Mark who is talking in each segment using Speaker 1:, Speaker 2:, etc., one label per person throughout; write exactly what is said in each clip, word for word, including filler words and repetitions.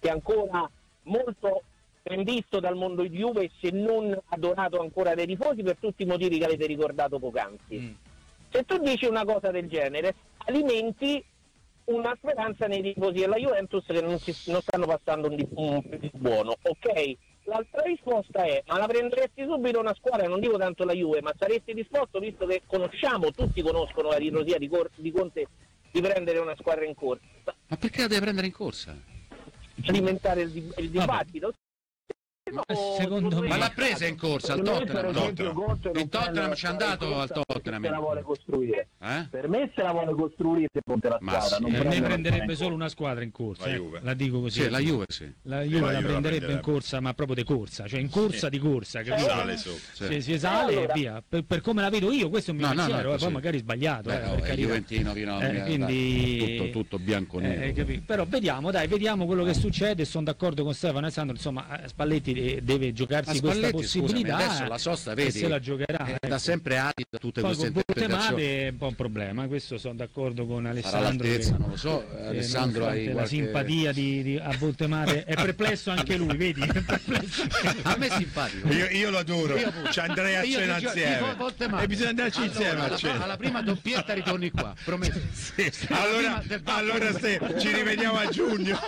Speaker 1: che è ancora molto ben visto dal mondo di Juve, se non adorato ancora dai tifosi, per tutti i motivi che avete ricordato poc'anzi. Mm. Se tu dici una cosa del genere, alimenti una speranza nei tifosi della Juventus che non, si, non stanno passando un, un buono, ok? L'altra risposta è: ma la prenderesti subito una squadra, non dico tanto la Juve, ma saresti disposto, visto che conosciamo, tutti conoscono la tifosia di, Cor- di Conte, di prendere una squadra in corsa?
Speaker 2: Ma perché la deve prendere in corsa?
Speaker 1: Alimentare il, di- il dibattito?
Speaker 3: No, secondo me,
Speaker 2: ma l'ha presa in corsa al Tottenham. Tottenham. Il Tottenham ci è andato al Tottenham.
Speaker 1: Se la vuole costruire.
Speaker 2: Eh?
Speaker 1: Per me se la vuole costruire se ponte la
Speaker 2: ma
Speaker 1: squadra.
Speaker 2: Sì.
Speaker 3: Per me prenderebbe solo una squadra in corsa. La, eh. la dico così.
Speaker 2: Sì, la Juve sì.
Speaker 3: La Juve la, la prenderebbe in corsa, ma proprio di corsa, cioè in corsa sì. di corsa. Che
Speaker 4: sale su.
Speaker 3: Sì. Si sale allora. e via. Per, per come la vedo io, questo è un mio
Speaker 2: no,
Speaker 3: pensiero,
Speaker 2: no, no,
Speaker 3: poi magari sbagliato.
Speaker 2: Beh,
Speaker 3: eh,
Speaker 2: no, è Juventino fino
Speaker 3: eh, quindi
Speaker 2: tutto, tutto bianco nero.
Speaker 3: Eh, però vediamo, dai, vediamo quello che succede. Sono d'accordo con Stefano Alessandro, insomma, Spalletti deve giocarsi questa possibilità,
Speaker 2: scusami, adesso la sosta vedi,
Speaker 3: se la giocherà
Speaker 2: è da sempre adito a tutte
Speaker 3: poi
Speaker 2: queste
Speaker 3: con
Speaker 2: interpretazioni.
Speaker 3: È un po' un problema, questo sono d'accordo con Alessandro.
Speaker 2: Che, non lo so, eh, Alessandro hai
Speaker 3: la
Speaker 2: qualche...
Speaker 3: simpatia di, di a Voltemare è perplesso anche lui, vedi? È perplesso anche lui.
Speaker 2: A me è simpatico.
Speaker 4: Io, io lo adoro. Ci andrei a
Speaker 2: io
Speaker 4: cena
Speaker 2: io
Speaker 4: insieme.
Speaker 2: E
Speaker 4: bisogna andarci
Speaker 2: allora,
Speaker 4: insieme
Speaker 2: alla,
Speaker 4: a cena.
Speaker 2: alla prima doppietta ritorni qua, prometto.
Speaker 4: Sì. Allora, allora se ci rivediamo a giugno.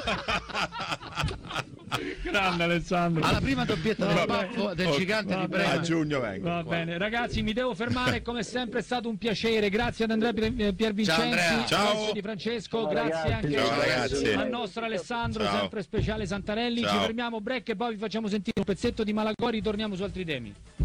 Speaker 3: Grande Alessandro.
Speaker 2: Alla prima doppietta del baffo del gigante di Brema.
Speaker 4: A giugno vengo.
Speaker 3: Va
Speaker 4: qua.
Speaker 3: bene, ragazzi, mi devo fermare, come sempre è stato un piacere. Grazie ad Andrea Piervincenzi,
Speaker 4: ciao
Speaker 3: Di Francesco,
Speaker 1: ciao,
Speaker 3: grazie
Speaker 1: ragazzi.
Speaker 3: anche
Speaker 4: ciao, ragazzi.
Speaker 3: al nostro Alessandro,
Speaker 4: ciao.
Speaker 3: sempre speciale Santarelli.
Speaker 4: Ciao.
Speaker 3: Ci fermiamo break e poi vi facciamo sentire un pezzetto di Malagori, torniamo su altri temi.